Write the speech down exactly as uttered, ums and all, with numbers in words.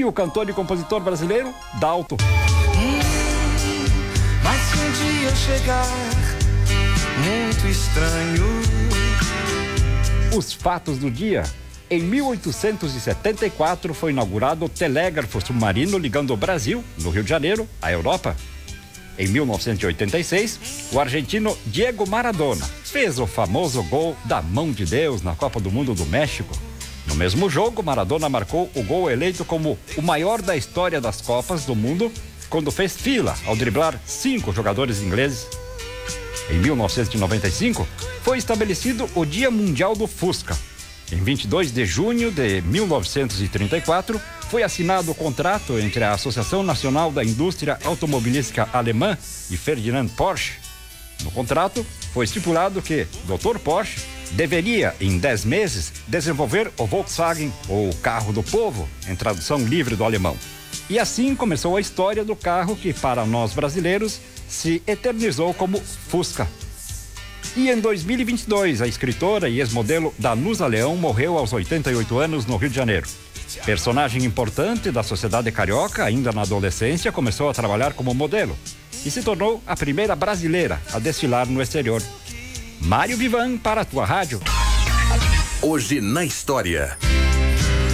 o cantor e compositor brasileiro Dalto. Hum, mas se um dia eu chegar muito estranho. Os fatos do dia. Em mil oitocentos e setenta e quatro foi inaugurado o telégrafo submarino ligando o Brasil, no Rio de Janeiro, à Europa. Em mil novecentos e oitenta e seis, o argentino Diego Maradona fez o famoso gol da mão de Deus na Copa do Mundo do México. No mesmo jogo, Maradona marcou o gol eleito como o maior da história das Copas do Mundo, quando fez fila ao driblar cinco jogadores ingleses. Em mil novecentos e noventa e cinco, foi estabelecido o Dia Mundial do Fusca. Em vinte e dois de junho de mil novecentos e trinta e quatro, foi assinado o contrato entre a Associação Nacional da Indústria Automobilística Alemã e Ferdinand Porsche. No contrato, foi estipulado que doutor Porsche deveria, em dez meses, desenvolver o Volkswagen, ou carro do povo, em tradução livre do alemão. E assim começou a história do carro que, para nós brasileiros, se eternizou como Fusca. E em dois mil e vinte e dois, a escritora e ex-modelo Danusa Leão morreu aos oitenta e oito anos no Rio de Janeiro. Personagem importante da sociedade carioca, ainda na adolescência, começou a trabalhar como modelo e se tornou a primeira brasileira a desfilar no exterior. Mário Vivan para a tua rádio. Hoje na história.